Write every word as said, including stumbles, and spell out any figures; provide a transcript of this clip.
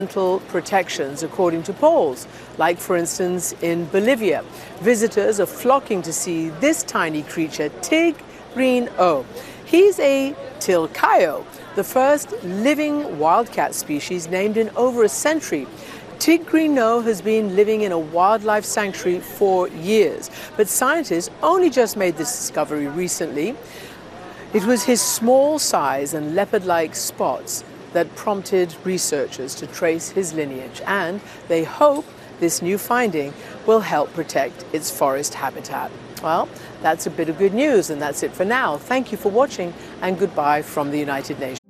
protections according to polls, like for instance in Bolivia. Visitors are flocking to see this tiny creature, Tigreeno. He's a tilcayo, the first living wildcat species named in over a century. Tigreeno has been living in a wildlife sanctuary for years, but scientists only just made this discovery recently. It was his small size and leopard-like spots that prompted researchers to trace his lineage, and they hope this new finding will help protect its forest habitat. Well, that's a bit of good news, and that's it for now. Thank you for watching, and goodbye from the United Nations.